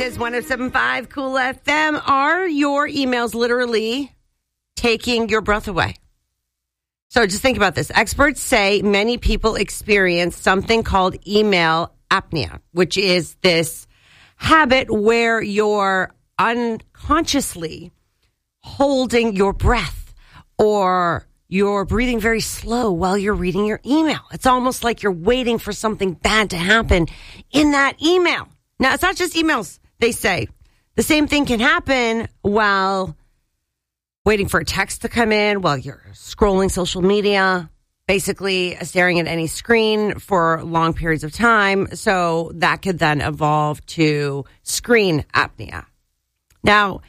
is 107.5 Cool FM. Are your emails literally taking your breath away? So just think about this. Experts say many people experience something called email apnea, which is this habit where you're unconsciously holding your breath or you're breathing very slow while you're reading your email. It's almost like you're waiting for something bad to happen in that email. Now, it's not just emails, they say. The same thing can happen while waiting for a text to come in, while you're scrolling social media, basically staring at any screen for long periods of time. So that could then evolve to screen apnea. Now,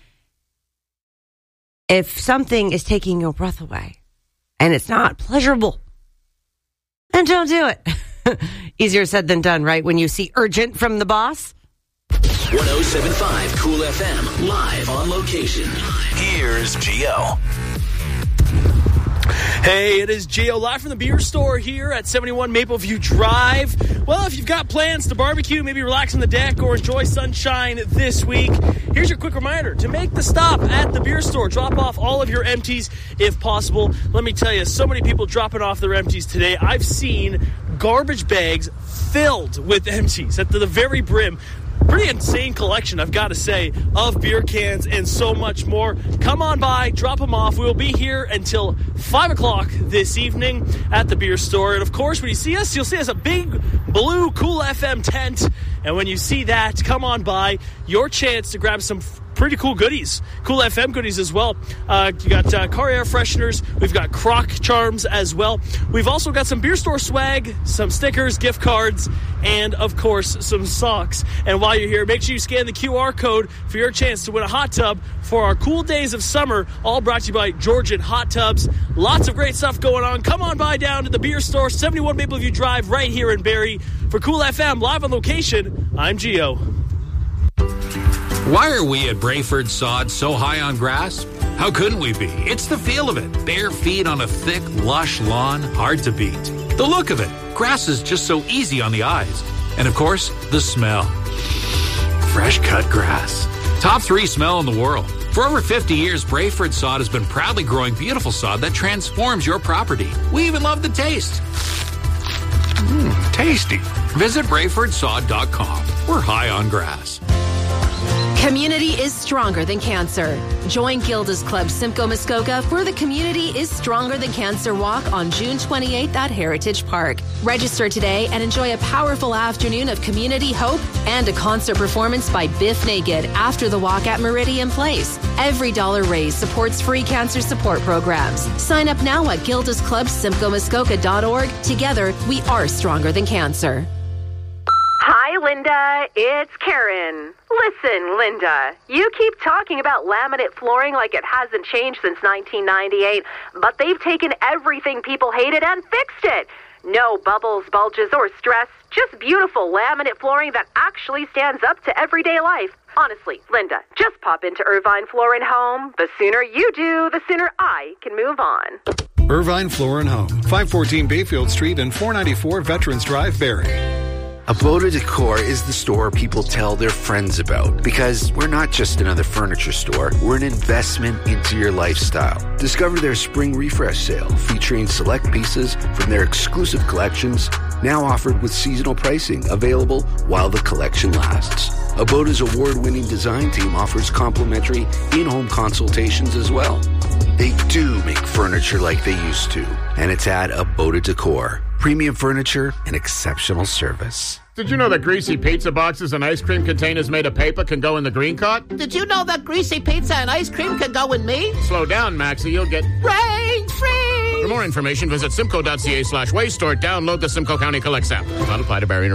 if something is taking your breath away and it's not pleasurable, then don't do it. Easier said than done, right? When you see urgent from the boss. 107.5 Cool FM, live on location. Here's Gio. Hey, it is Gio live from the beer store here at 71 Mapleview Drive. Well, if you've got plans to barbecue, maybe relax on the deck or enjoy sunshine this week, here's your quick reminder to make the stop at the beer store. Drop off all of your empties if possible. Let me tell you, so many people dropping off their empties today. I've seen garbage bags filled with empties at the very brim. Pretty insane collection, I've got to say, of beer cans and so much more. Come on by, drop them off. We will be here until 5 o'clock this evening at the beer store. And, of course, when you see us, you'll see us a big blue Cool FM tent. And when you see that, come on by. Your chance to grab some pretty cool goodies. Cool FM goodies as well. You got car air fresheners. We've got Croc charms as well. We've also got some beer store swag, some stickers, gift cards, and, of course, some socks. And while you're here, make sure you scan the QR code for your chance to win a hot tub for our cool days of summer, all brought to you by Georgian Hot Tubs. Lots of great stuff going on. Come on by down to the beer store, 71 Mapleview Drive, right here in Barrie. For Cool FM, live on location, I'm Gio. Why are we at Brayford Sod so high on grass? How couldn't we be? It's the feel of it. Bare feet on a thick, lush lawn, hard to beat. The look of it. Grass is just so easy on the eyes. And of course, the smell. Fresh cut grass. Top 3 smell in the world. For over 50 years, Brayford Sod has been proudly growing beautiful sod that transforms your property. We even love the taste. Tasty. Visit BrayfordSod.com. We're high on grass. Community is stronger than cancer. Join Gilda's Club Simcoe Muskoka for the Community is Stronger Than Cancer Walk on June 28th at Heritage Park. Register today and enjoy a powerful afternoon of community hope and a concert performance by Biff Naked after the walk at Meridian Place. Every dollar raised supports free cancer support programs. Sign up now at gildasclubsimcoemuskoka.org. Together, we are stronger than cancer. Hi, Linda. It's Karen. Listen, Linda, you keep talking about laminate flooring like it hasn't changed since 1998, but they've taken everything people hated and fixed it. No bubbles, bulges, or stress, just beautiful laminate flooring that actually stands up to everyday life. Honestly, Linda, just pop into Irvine Floor & Home. The sooner you do, the sooner I can move on. Irvine Floor & Home, 514 Bayfield Street and 494 Veterans Drive, Barrie. Aboda Decor is the store people tell their friends about because we're not just another furniture store, we're an investment into your lifestyle. Discover their spring refresh sale featuring select pieces from their exclusive collections, now offered with seasonal pricing available while the collection lasts. Aboda's award-winning design team offers complimentary in-home consultations as well. They do make furniture like they used to, and it's at Aboda Decor. Premium furniture and exceptional service. Did you know that greasy pizza boxes and ice cream containers made of paper can go in the green cart? Did you know that greasy pizza and ice cream can go in me? Slow down, Maxie. You'll get rain-free. For more information, visit simcoe.ca/waste or download the Simcoe County Collects app. Not apply to Barrie.